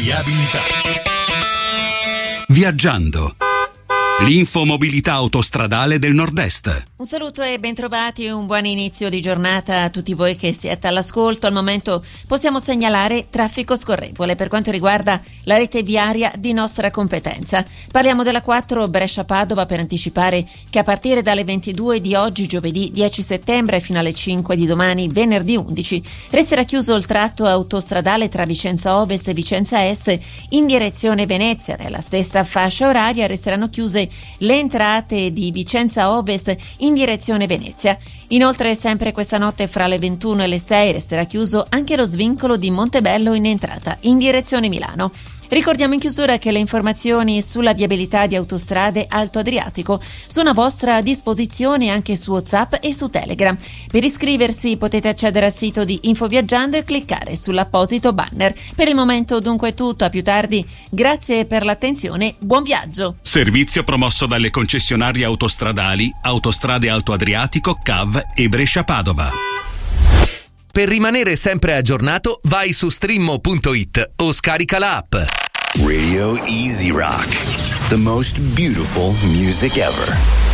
Viabilità. Viaggiando. L'infomobilità autostradale del Nord-Est. Un saluto e bentrovati, un buon inizio di giornata a tutti voi che siete all'ascolto. Al momento possiamo segnalare traffico scorrevole per quanto riguarda la rete viaria di nostra competenza. Parliamo della 4 Brescia-Padova per anticipare che a partire dalle 22 di oggi, giovedì 10 settembre, fino alle 5 di domani, venerdì 11, resterà chiuso il tratto autostradale tra Vicenza Ovest e Vicenza Est in direzione Venezia. Nella stessa fascia oraria resteranno chiuse le entrate di Vicenza Ovest in direzione Venezia. Inoltre, sempre questa notte fra le 21 e le 6 resterà chiuso anche lo svincolo di Montebello in entrata in direzione Milano. Ricordiamo in chiusura che le informazioni sulla viabilità di Autostrade Alto Adriatico sono a vostra disposizione anche su WhatsApp e su Telegram. Per iscriversi potete accedere al sito di Infoviaggiando e cliccare sull'apposito banner. Per il momento dunque è tutto, a più tardi. Grazie per l'attenzione, buon viaggio. Servizio promosso dalle concessionarie autostradali Autostrade Alto Adriatico, CAV e Brescia-Padova. Per rimanere sempre aggiornato, vai su streammo.it o scarica l'app. Radio Easy Rock, the most beautiful music ever.